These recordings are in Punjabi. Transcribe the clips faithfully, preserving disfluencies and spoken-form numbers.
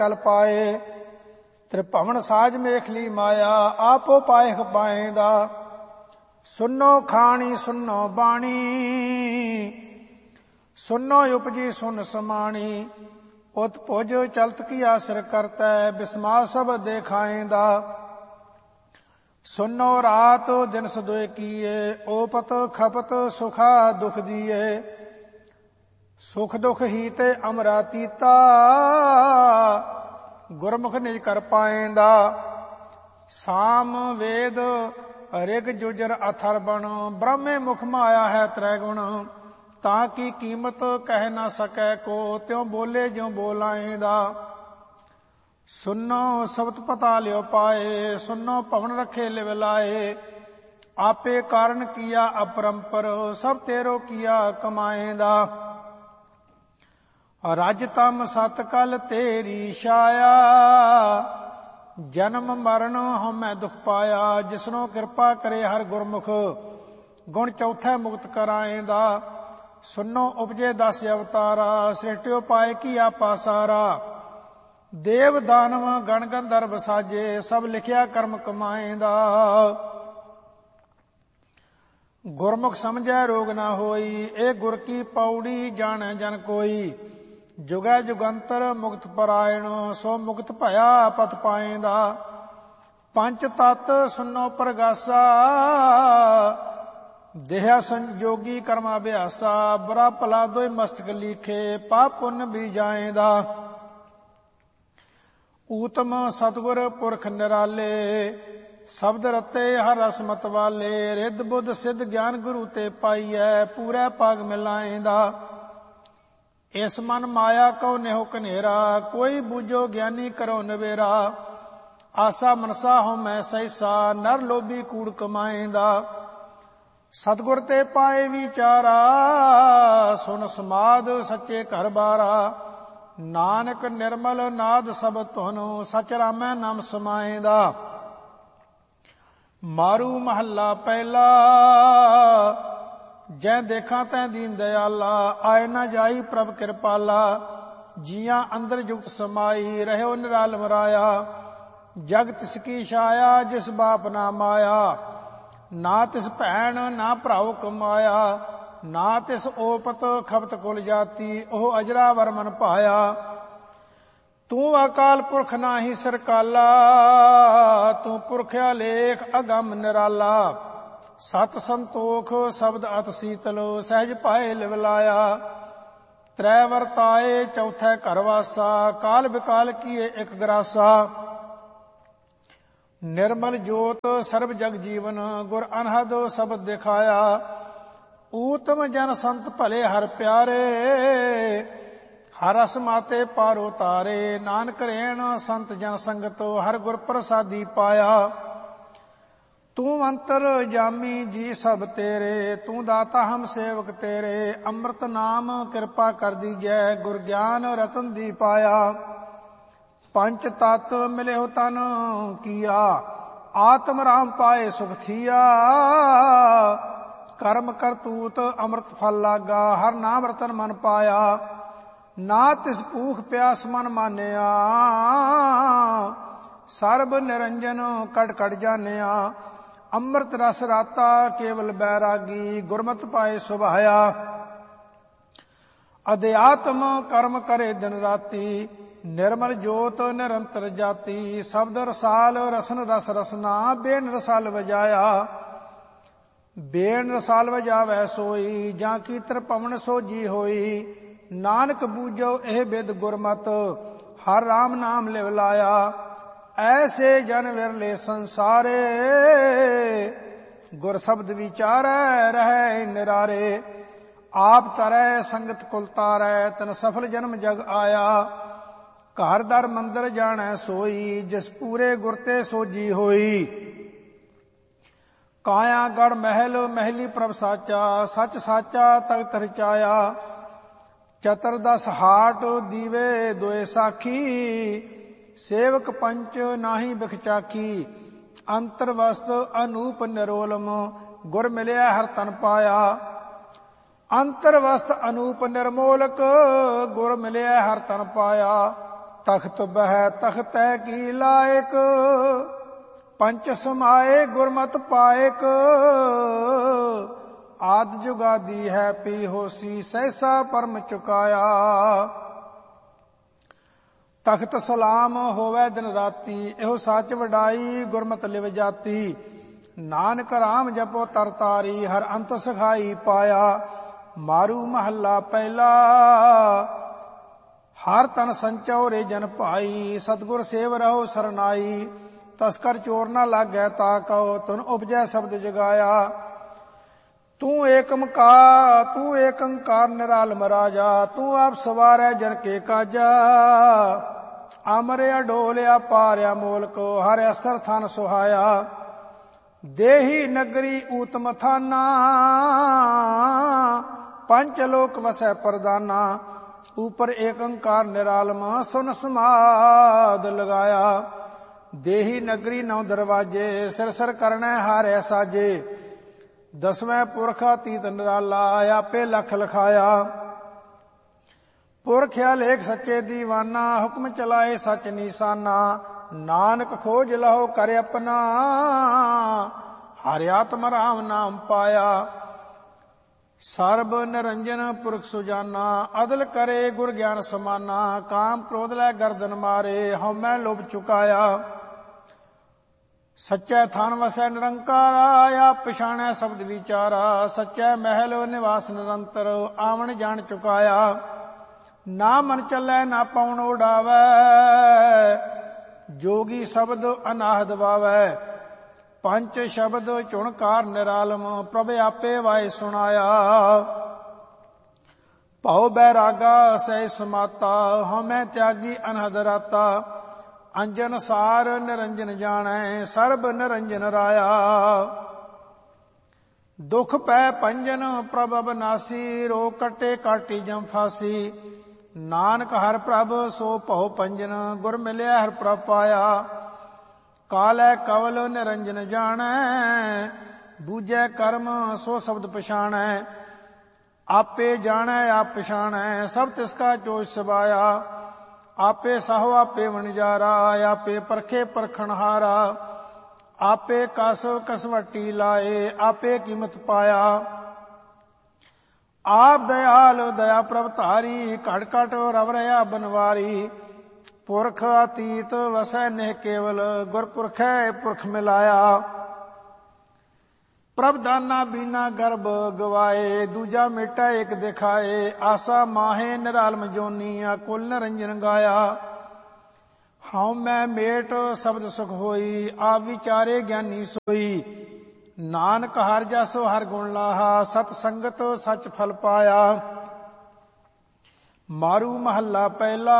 चल पाए। त्रिभवन साज मेखली माया आपो पाएख पाएंदा। सुनो खाणी सुनो बाणी सुनो उपजी सुन समाणी। उत भुज चलत की आसर करतै बिस्मा सब देखाएंदा। सुनो रात दिन सदोए किए ओपत खपत सुखा दुख दिए। सुख दुख ही ते अमरातीता गुरमुख निज कर पाएंदा। साम वेद ऋग जुजर अथर बण ब्रह्मे मुख माया है त्रैगुण। ताकि कीमत कह न सकै को त्यों बोले ज्यों बोलाएंदा। सुनो शब्द पता लियो पाए सुनो भवन रखे लिव लाए। आपे कारण किया अपरंपर सब तेरो किया कमाएंदा। रज तम सत कल तेरी छाया जन्म मरण हमें दुख पाया। जिसनो कृपा करे हर गुरमुख गुण चौथे मुक्त कराएंदा। सुनो उपजे दस अवतारा सृष्टियो पाए किया पासारा। देव दानव गण गंधर्व साजे सब लिखिया कर्म कमाएंदा। गुरमुख समझै रोग न होई ए गुर की पौड़ी जाने जन कोई। जुगै जुगंतर मुक्त परायण सो मुक्त भया पत पाएंदा। पंच तत् सुनो प्रगासा देहा संजोगी कर्म अभ्यासा। बुरा भला दोय मस्तक लीखे पाप पुण्य भी जाएंदा। ऊतम सतगुर पुरख निराले शब्द रते हर रस मत वाले। रिद बुद्ध सिद्ध ज्ञान गुरु ते पाईऐ पूरे पाग मिलाएंदा। इस मन माया को नेहो कनेरा कोई बूझो ज्ञानी करो नवेरा। आसा मनसा हो मैं सैसा नर लोभी कूड़ कमाएंदा। सतगुर ते पाए विचारा सुन समाद सच्चे घर बारा। नानक निर्मल नाद सब तुहनु सच रामै नाम समाएंदा। मारू महला पहला जै देखा तै दीन दयाला। आए न जाई प्रभ कृपाला जिया अंदर जुगत समाई। रहो निराल मराया जग तिसकी छाया जिस बाप ना माया। ना तिस भैन ना भराओ कमाया। ना तिस ओपत खपत कुल जाती ओह अजरा वरमन पाया। तू अकाल पुरख नाही सरकाला तू पुरख्या लेख अगम निराला। सत संतोख शब्द अत शीतल सहज पाए लिव लाया। त्रै वरताए चौथे घर वासा काल बिकाल किए एक ग्रासा। निर्मल जोत सर्व जग जीवन गुर अनहद शब्द दिखाया। ऊतम जन संत भले हर प्यारे हर रस माते पारो तारे। नानक रेण संत जन संगत हर गुर प्रसादी पाया। तू अंतर जामी जी सब तेरे तू दाता हम सेवक तेरे। अमृत नाम कृपा कर दीजै गुर ज्ञान रतन दी पाया। पंच तत् मिले हो तन किया आत्म राम पाए सुख थिया। कर्म करतूत अमृत फल लागा हर नाम रतन मन पाया। ना तिस भूख प्यास मन मानिया सर्ब निरंजन कट कट जानिया। अमृत रस राता केवल बैरागी गुरमत पाए सुभाया। अध्यात्म कर्म करे दिन राती निर्मल जोत निरंतर जाति। शब्द रसाल रसन रस रसना बेन रसाल बजाया। बेन रसाल बजावै सोई जां की त्रिभवन सोजी होई। नानक बूझो एह बिद गुरमत हर राम नाम लिव लाया। ऐसे जन विरले संसारे गुर शब्द विचारै रहै निरारे। आप तरै संगत कुल तारै तन सफल जन्म जग आया। घर दर मंदिर जानै सोई जिस पूरे गुर ते सोजी होई। काया गढ़ महल महली प्रभ साचा सच साचा तख्त रचाया। चतुर्दश हाट दीवे दोए साखी सेवक पंच नाही बिखचाखी। अंतर वस्त अनूप निरोलम गुर मिलिया हर तन पाया। अंतर वस्त अनूप निर्मोलक गुर मिलिया हर तन पाया। ਤਖਤ ਬਹਿ ਤਖਤੈ ਕੀ ਲਾਇਕ, ਪੰਚ ਸਮਾਏ ਗੁਰਮਤਿ ਪਾਇਕ। ਆਦਿ ਜੁਗਾਦੀ ਹੈ ਪੀ ਹੋਸੀ, ਸਹਿਸਾ ਪਰਮ ਚੁਕਾਇਆ। ਤਖਤ ਸਲਾਮ ਹੋਵੇ ਦਿਨ ਰਾਤੀ, ਇਹੋ ਸੱਚ ਵਡਾਈ ਗੁਰਮਤਿ ਲਿਵ ਜਾਤੀ। ਨਾਨਕ ਰਾਮ ਜਪੋ ਤਰਤਾਰੀ, ਹਰ ਅੰਤ ਸਖਾਈ ਪਾਇਆ। ਮਾਰੂ ਮਹੱਲਾ ਪਹਿਲਾ, ਹਰ ਤਨ ਸੰਚੋ ਰੇ ਜਨ ਭਾਈ। ਸਤਿਗੁਰ ਸੇਵ ਰਹੋ ਸਰਨਾਈ, ਤਸਕਰ ਚੋਰ ਨਾ ਲਾਗੈ ਤਾ ਕਉ। ਤੁਨ ਉਪਜੈ ਸ਼ਬਦ ਜਗਾਇਆ, ਤੂੰ ਏਕੰਕਾਰ ਤੂੰ ਏਕੰਕਾਰ ਨਿਰਾਲਮ ਰਾਜਾ। ਤੂੰ ਆਪ ਸਵਾਰੈ ਜਨ ਕੇ ਕਾਜਾ, ਅਮਰਿਆ ਡੋਲਿਆ ਪਾਰਿਆ ਮੋਲਕ। ਹਰਿ ਅਸਥਰ ਥਨ ਸੁਹਾਇਆ, ਦੇਹੀ ਨਗਰੀ ਊਤਮ ਥਾਨਾ। ਪੰਚ ਲੋਕ ਵਸੈ ਪ੍ਰਦਾਨਾ, ਉਪਰ ਏਕੰਕਾਰ ਨਿਰਾਲਮ। ਸੁਨ ਸਮਾਦ ਲਗਾਇਆ, ਦੇਹੀ ਨਗਰੀ ਨੌ ਦਰਵਾਜੇ। ਸਿਰ ਸਿਰ ਕਰਨੈ ਹਾਰੈ ਸਾਜੇ। ਦਸਵੇਂ ਪੁਰਖ ਅਤੀਤ ਨਿਰਾਲਾ, ਆਪੇ ਲਖ ਲਖਾਇਆ। ਪੁਰਖਿਆ ਲੇਖ ਸੱਚੇ ਦੀਵਾਨਾ, ਹੁਕਮ ਚਲਾਏ ਸੱਚ ਨੀਸਾਨਾ। ਨਾਨਕ ਖੋਜ ਲਹੋ ਕਰ ਆਪਣਾ, ਹਰਿ ਆਤਮ ਰਾਮ ਨਾਮ ਪਾਇਆ। ਸਰਬ ਨਿਰੰਜਨ ਪੁਰਖ ਸੁਜਾਨਾ, ਅਦਲ ਕਰੇ ਗੁਰ ਗਿਆਨ ਸਮਾਨਾ। ਕਾਮ ਕ੍ਰੋਧ ਲੈ ਗਰਦਨ ਮਾਰੇ, ਹਉਮੈ ਲੋਭ ਚੁਕਾਇਆ। ਸੱਚੈ ਥਾਨ ਵਸੈ ਨਿਰੰਕਾਰਾ, ਆਪ ਪਛਾਣੈ ਸ਼ਬਦ ਵਿਚਾਰਾ। ਸੱਚੈ ਮਹਿਲ ਨਿਵਾਸ ਨਿਰੰਤਰ, ਆਵਣ ਜਾਣ ਚੁਕਾਇਆ। ਨਾ ਮਨ ਚੱਲੈ ਨਾ ਪਉਣ ਉਡਾਵੈ, ਜੋਗੀ ਸ਼ਬਦ ਅਨਾਹਦ ਵਾਵੈ। ਪੰਚ ਸ਼ਬਦ ਚੁਣਕਾਰ ਨਿਰਾਲਮ, ਪ੍ਰਭ ਆਪੇ ਵਾਏ ਸੁਣਾਇਆ। ਭਉ ਬੈਰਾਗਾ ਸਹਿ ਸਮਾਤਾ, ਹਉਮੈ ਤਿਆਗੀ ਅਨਹਦ ਰਾਤਾ। ਅੰਜਨ ਸਾਰ ਨਿਰੰਜਨ ਜਾਣੈ, ਸਰਬ ਨਿਰੰਜਨ ਰਾਇਆ। ਦੁਖ ਪੈ ਪੰਜਨ ਪ੍ਰਭ ਅਬਨਾਸੀ, ਰੋਗ ਕੱਟੇ ਕਾਟੀ ਜਮ ਫਾਸੀ। ਨਾਨਕ ਹਰਿ ਪ੍ਰਭ ਸੋ ਭਉ ਪੰਜਨ, ਗੁਰ ਮਿਲਿਆ ਹਰਿ ਪ੍ਰਭ ਪਾਇਆ। ਕਾਲੈ ਕਵਲ ਨਿਰੰਜਨ ਜਾਣੈ, ਬੂਝੈ ਕਰਮ ਸੋ ਸ਼ਬਦ ਪਛਾਣੈ। ਆਪੇ ਜਾਣੈ ਆਪ ਪਛਾਣੈ, ਸਭ ਤਿਸ ਕਾ ਚੋਜ ਸਬਾਇਆ। ਆਪੇ ਸਾਹੋ ਆਪੇ ਵਣਜਾਰਾ, ਆਪੇ ਪਰਖੇ ਪਰਖਣਹਾਰਾ। ਆਪੇ ਕਸ ਕਸਵੱਟੀ ਲਾਏ, ਆਪੇ ਕੀਮਤ ਪਾਇਆ। ਆਪ ਦਇਆਲ ਦਇਆ ਪ੍ਰਭ ਧਾਰੀ, ਘਟ ਘਟ ਰਵ ਰਹਾ ਬਨਵਾਰੀ। ਪੁਰਖ ਅਤੀਤ ਵਸੈ ਨਿਹ ਕੇਵਲ, ਗੁਰਪੁਰਖੈ ਪੁਰਖ ਮਿਲਾਇਆ। ਪ੍ਰਭ ਦਾਨਾ ਬੀਨਾ ਗਰਭ ਗਵਾਏ, ਦੂਜਾ ਮੇਟਾ ਇੱਕ ਦਿਖਾਏ। ਆਸਾ ਮਾਹੇ ਨਿਰਾਲਮ ਜੋਨੀ, ਕੁਲ ਨਿਰੰਜਨ ਗਾਇਆ। ਹਉ ਮੈਂ ਮੇਟ ਸ਼ਬਦ ਸੁਖ ਹੋਈ, ਆਪ ਵਿਚਾਰੇ ਗਿਆਨੀ ਸੋਈ। ਨਾਨਕ ਹਰਿ ਜਸੁ ਹਰਿ ਗੁਣ ਲਾਹਾ, ਸਤ ਸੰਗਤ ਸਚ ਫਲ ਪਾਇਆ। ਮਾਰੂ ਮਹੱਲਾ ਪਹਿਲਾ,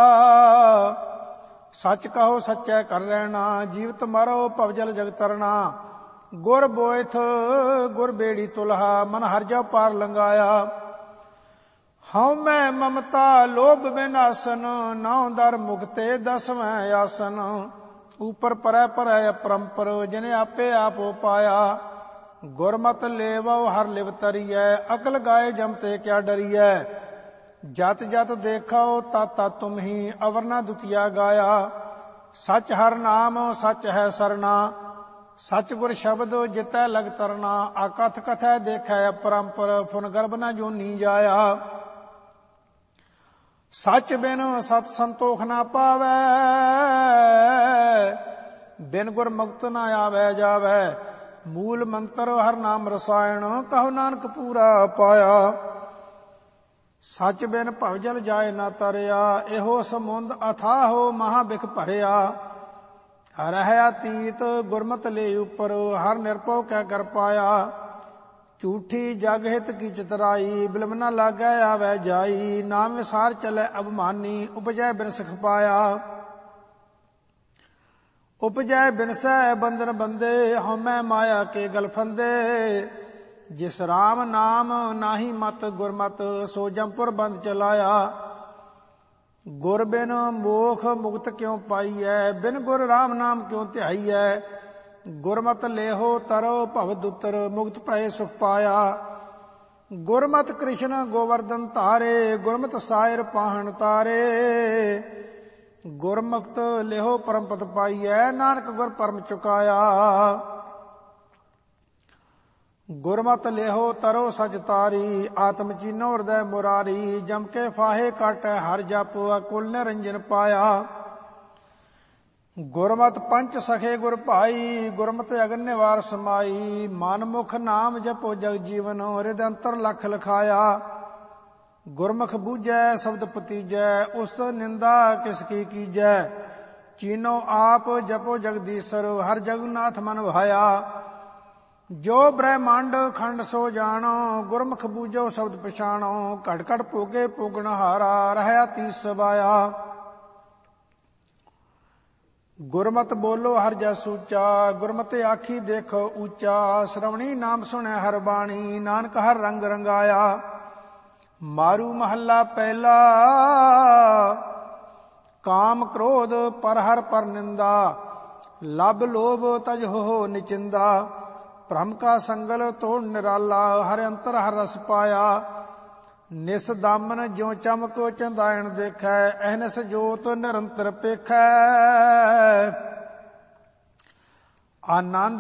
ਸੱਚ ਕਹੋ ਸੱਚੈ ਕਰ ਰਹਿਣਾ। ਜੀਵਤ ਮਰੋ ਭਵਜਲ ਜਗ ਤਰਨਾ, ਗੁਰ ਬੋਇਥ ਗੁਰ ਬੇੜੀ ਤੁਲਹਾ। ਮਨ ਹਰਿ ਜਉ ਪਾਰ ਲੰਘਾਇਆ। ਹਉ ਮੈਂ ਮਮਤਾ ਲੋਭ ਵਿਨਾਸਨ, ਨੌ ਦਰ ਮੁਕਤੇ ਦਸਵੇਂ ਆਸਨ। ਉਪਰ ਪਰੈ ਪਰੈ ਅਪਰੰਪਰ, ਜਿਨੇ ਆਪੇ ਆਪ ਪਾਇਆ। ਗੁਰਮਤ ਲੇਵਉ ਹਰ ਲਿਵ ਤਰੀਐ, ਅਕਲ ਗਾਏ ਜਮ ਤੇ ਕਿਆ ਡਰੀਐ। ਜਤ ਜਤ ਦੇਖੋ ਤਤ ਤਤ ਤੁਮ ਹੀ, ਅਵਰ ਨਾ ਦੁਤੀਆ ਗਾਇਆ। ਸੱਚ ਹਰ ਨਾਮ ਸੱਚ ਹੈ ਸਰਨਾ, ਸੱਚ ਗੁਰ ਸ਼ਬਦ ਜਿਤੈ ਲਗ ਤਰਨਾ। ਆਕਥ ਕਥੈ ਦੇਖੈ ਅਪਰੰਪਰ, ਫੁਨ ਗਰਭ ਨਾ ਜੋਨੀ ਜਾਇਆ। ਸੱਚ ਬਿਨ ਸਤ ਸੰਤੋਖ ਨਾ ਪਾਵੈ, ਬਿਨ ਗੁਰ ਮੁਕਤ ਨਾ ਆਵੈ ਜਾਵੈ। ਮੂਲ ਮੰਤਰ ਹਰ ਨਾਮ ਰਸਾਇਣ, ਕਹੋ ਨਾਨਕ ਪੂਰਾ ਪਾਇਆ। ਸੱਚ ਬਿਨ ਭਵਜਲ ਜਾਏ ਨਾ ਤਰਿਆ, ਇਹੋ ਸਮੁੰਦ ਅਥਾਹੋ ਮਹਾ ਬਿਖ ਭਰਿਆ। ਰਹਿ ਅਤੀਤ ਗੁਰਮਤਿ ਲੈ ਉਪਰ, ਹਰ ਨਿਰਭਉ ਕੈ ਕਰ ਪਾਇਆ। ਝੂਠੀ ਜਗ ਹਿਤ ਕੀ ਚਤਰਾਈ, ਬਿਲਮ ਨਾ ਲਾਗੈ ਆਵੈ ਜਾਈ। ਨਾਮ ਵਿਸਾਰ ਚਲੈ ਅਭਮਾਨੀ, ਉਪਜੈ ਬਿਨਸ ਖਪਾਇਆ। ਉਪਜੈ ਬਿਨਸੈ ਬੰਧਨ ਬੰਦੇ, ਹਉਮੈ ਮਾਇਆ ਕੇ ਗਲ ਫੰਦੇ। ਜਿਸ ਰਾਮ ਨਾਮ ਨਾਹੀ ਮਤ ਗੁਰਮਤ, ਸੋ ਜਮਪੁਰ ਬੰਦ ਚਲਾਇਆ। ਗੁਰ ਬਿਨ ਮੋਖ ਮੁਕਤ ਕਿਉ ਪਾਈਐ, ਬਿਨ ਗੁਰ ਰਾਮ ਨਾਮ ਕਿਉ ਧਿਆਈਐ। ਗੁਰਮਤ ਲੇਹੋ ਤਰੋ ਭਵ ਦੁਤਰ, ਮੁਕਤ ਭਏ ਸੁਖ ਪਾਇਆ। ਗੁਰਮਤ ਕ੍ਰਿਸ਼ਨ ਗੋਵਰਧਨ ਧਾਰੇ, ਗੁਰਮਤ ਸਾਇਰ ਪਾਹਣ ਤਾਰੇ। ਗੁਰਮੁਖਤ ਲਿਹੋ ਪਰਮ ਪਦ ਪਾਈਐ, ਨਾਨਕ ਗੁਰ ਪਰਮ ਚੁਕਾਇਆ। ਗੁਰਮਤਿ ਲਿਹੋ ਤਰੋ ਸਚ ਤਾਰੀ, ਆਤਮ ਚੀਨੋ ਹਿਰਦੈ ਮੁਰਾਰੀ। ਜਮ ਕੇ ਫਾਹੇ ਕਾਟੈ ਹਰਿ ਜਪ, ਅਕੁਲ ਨਿਰੰਜਨ ਪਾਇਆ। ਗੁਰਮਤਿ ਪੰਚ ਸਖੇ ਗੁਰ ਭਾਈ, ਗੁਰਮਤਿ ਅਗਨ ਨਿਵਾਰ ਸਮਾਈ। ਮਨ ਮੁਖ ਨਾਮ ਜਪੋ ਜਗ ਜੀਵਨ, ਹਿਰਦੈ ਅੰਤਰ ਲਖ ਲਖਾਇਆ। ਗੁਰਮੁਖ ਬੂਝੈ ਸ਼ਬਦ ਪਤੀਜੈ, ਉਸ ਨਿੰਦਾ ਕਿਸ ਕੀ ਕੀਜੈ। ਚੀਨੋ ਆਪ ਜਪੋ ਜਗਦੀਸ਼ਰ, ਹਰ ਜਗਨਨਾਥ ਮਨ ਭਾਇਆ। ਜੋ ਬ੍ਰਹਮੰਡ ਖੰਡ ਸੋ ਜਾਣੋ, ਗੁਰਮੁਖ ਬੂਝੋ ਸ਼ਬਦ ਪਛਾਣੋ। ਘਟ ਘਟ ਭੋਗੇ ਭੋਗਣ ਹਾਰਾ, ਰਹਿਆ ਤੀਸ ਸਬਾਇਆ। ਗੁਰਮਤਿ ਬੋਲੋ ਹਰਿ ਜਸ ਉੱਚਾ, ਗੁਰਮਤਿ ਆਖੀ ਦੇਖੋ ਉੱਚਾ। ਸ਼੍ਰਵਣੀ ਨਾਮ ਸੁਣੈ ਹਰਿ ਬਾਣੀ, ਨਾਨਕ ਹਰ ਰੰਗ ਰੰਗਾਇਆ। ਮਾਰੂ ਮਹੱਲਾ ਪਹਿਲਾ, ਕਾਮ ਕ੍ਰੋਧ ਪਰ ਹਰਿ ਪਰ ਨਿੰਦਾ। ਲਬ ਲੋਭ ਤਜ ਹੋ ਨਿਚਿੰਦਾ। ਭ੍ਰਮ ਕਾ ਸੰਗਲ ਤੋੜ ਨਿਰਾਲਾ, ਹਰਿ ਅੰਤਰ ਹਰ ਰਸ ਪਾਇਆ। ਨਿਸ ਦਾਮਨ ਜਿਉ ਚਮਕੋ ਚੰਦਾਇਣ ਦੇਖੈ, ਅਹਨਿਸ ਜੋਤ ਨਿਰੰਤਰ ਪੇਖੈ। ਆਨੰਦ